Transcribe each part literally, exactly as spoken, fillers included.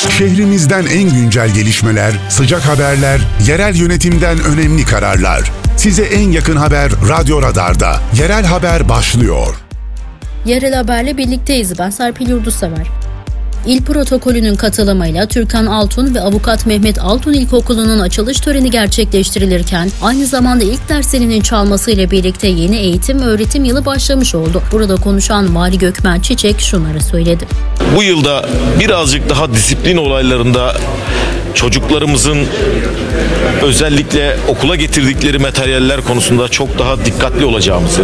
Şehrimizden en güncel gelişmeler, sıcak haberler, yerel yönetimden önemli kararlar. Size en yakın haber Radyo Radar'da. Yerel haber başlıyor. Yerel haberle birlikteyiz. Ben Serpil Yurdusever. İl protokolünün katılımıyla Türkan Altun ve Avukat Mehmet Altun İlkokulu'nun açılış töreni gerçekleştirilirken aynı zamanda ilk derslerinin çalmasıyla birlikte yeni eğitim öğretim yılı başlamış oldu. Burada konuşan Vali Gökmen Çiçek şunları söyledi. Bu yılda birazcık daha disiplin olaylarında çocuklarımızın özellikle okula getirdikleri materyaller konusunda çok daha dikkatli olacağımızı,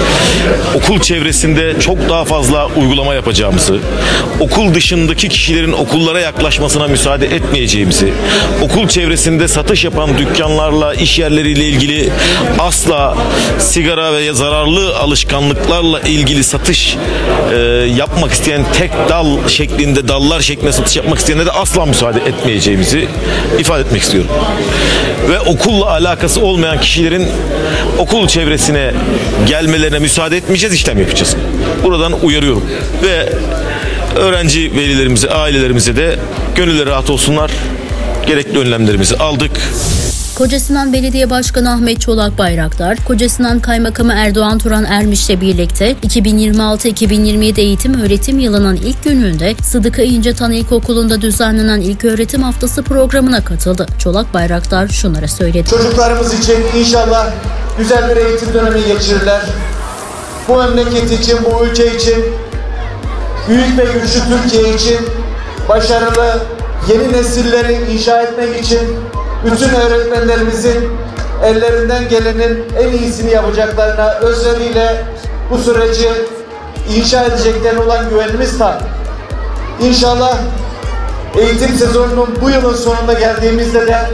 okul çevresinde çok daha fazla uygulama yapacağımızı, okul dışındaki kişilerin okullara yaklaşmasına müsaade etmeyeceğimizi, okul çevresinde satış yapan dükkanlarla, iş yerleriyle ilgili asla sigara ve zararlı alışkanlıklarla ilgili satış e, yapmak isteyen tek dal şeklinde, dallar şeklinde satış yapmak isteyenlere de asla müsaade etmeyeceğimizi ifade etmek istiyorum. Ve okulla alakası olmayan kişilerin okul çevresine gelmelerine müsaade etmeyeceğiz, işlem yapacağız. Buradan uyarıyorum. Ve öğrenci velilerimize, ailelerimize de gönülleri rahat olsunlar. Gerekli önlemlerimizi aldık. Kocasinan Belediye Başkanı Ahmet Çolak Bayraktar, Kocasinan Kaymakamı Erdoğan Turan Ermiş'le birlikte iki bin yirmi altı iki bin yirmi yedi eğitim öğretim yılının ilk gününde Sıdıka İncetan İlkokulu'nda düzenlenen İlköğretim Haftası programına katıldı. Çolak Bayraktar şunları söyledi. Çocuklarımız için inşallah güzel bir eğitim dönemi geçirirler. Bu memleket için, bu ülke için, büyük ve güçlü Türkiye için, başarılı yeni nesilleri inşa etmek için bütün öğretmenlerimizin ellerinden gelenin en iyisini yapacaklarına özveriyle bu süreci inşa edeceklerine olan güvenimiz tam. İnşallah eğitim sezonunun bu yılın sonunda geldiğimizde de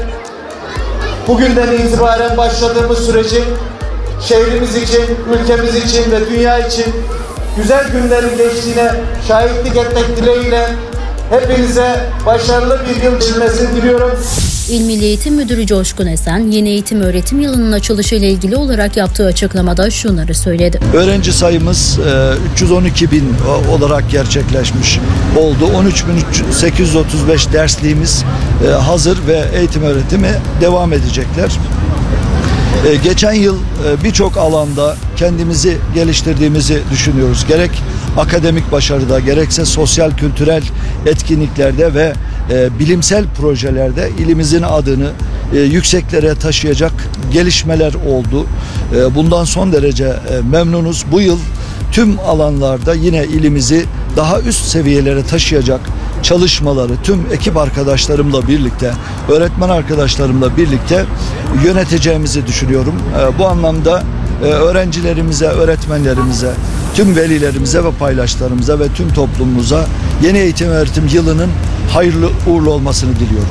bugünden itibaren başladığımız sürecin şehrimiz için, ülkemiz için ve dünya için güzel günlerin geçtiğine şahitlik etmek dileğiyle hepinize başarılı bir yıl geçirmesini diliyorum. İl Milli Eğitim Müdürü Coşkun Esen, yeni eğitim öğretim yılının açılışı ile ilgili olarak yaptığı açıklamada şunları söyledi. Öğrenci sayımız üç yüz on iki bin olarak gerçekleşmiş oldu. on üç bin sekiz yüz otuz beş dersliğimiz hazır ve eğitim öğretimi devam edecekler. Geçen yıl birçok alanda kendimizi geliştirdiğimizi düşünüyoruz. Gerek akademik başarıda, gerekse sosyal kültürel etkinliklerde ve e, bilimsel projelerde ilimizin adını e, yükseklere taşıyacak gelişmeler oldu. E, bundan son derece e, memnunuz. Bu yıl tüm alanlarda yine ilimizi daha üst seviyelere taşıyacak çalışmaları tüm ekip arkadaşlarımla birlikte, öğretmen arkadaşlarımla birlikte yöneteceğimizi düşünüyorum. E, bu anlamda e, öğrencilerimize, öğretmenlerimize, tüm velilerimize ve paydaşlarımıza ve tüm toplumumuza yeni eğitim öğretim yılının hayırlı uğurlu olmasını diliyorum.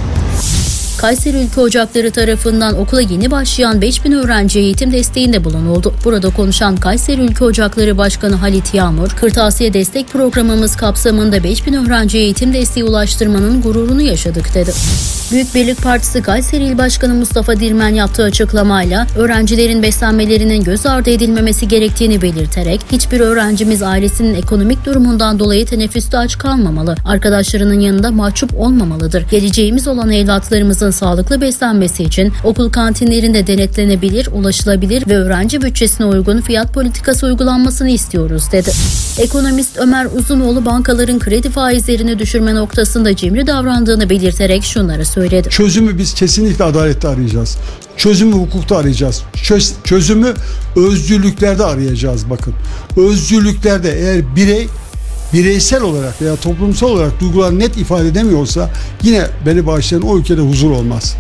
Kayseri Ülke Ocakları tarafından okula yeni başlayan beş bin öğrenciye eğitim desteğinde bulunuldu. Burada konuşan Kayseri Ülke Ocakları Başkanı Halit Yağmur, Kırtasiye Destek Programımız kapsamında beş bin öğrenciye eğitim desteği ulaştırmanın gururunu yaşadık dedi. Büyük Birlik Partisi Kayseri İl Başkanı Mustafa Dirmen yaptığı açıklamayla öğrencilerin beslenmelerinin göz ardı edilmemesi gerektiğini belirterek hiçbir öğrencimiz ailesinin ekonomik durumundan dolayı teneffüste aç kalmamalı, arkadaşlarının yanında mahcup olmamalıdır. Geleceğimiz olan evlatlarımızın sağlıklı beslenmesi için okul kantinlerinde denetlenebilir, ulaşılabilir ve öğrenci bütçesine uygun fiyat politikası uygulanmasını istiyoruz dedi. Ekonomist Ömer Uzunoğlu bankaların kredi faizlerini düşürme noktasında cimri davrandığını belirterek şunları söyledi. Çözümü biz kesinlikle adalette arayacağız. Çözümü hukukta arayacağız. Çöz, çözümü özgürlüklerde arayacağız bakın. Özgürlüklerde eğer birey bireysel olarak veya toplumsal olarak duygular net ifade edemiyorsa yine beni bağışlayan o ülkede huzur olmaz.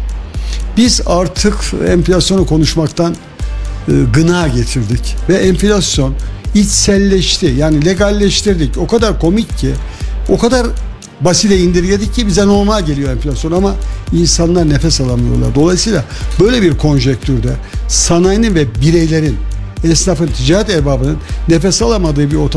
Biz artık enflasyonu konuşmaktan e, gına getirdik ve enflasyon içselleşti, yani legalleştirdik. O kadar komik ki, o kadar basite indirgedik ki bize normal geliyor enflasyon ama insanlar nefes alamıyorlar. Dolayısıyla böyle bir konjektürde sanayinin ve bireylerin, esnafın, ticaret erbabının nefes alamadığı bir ortam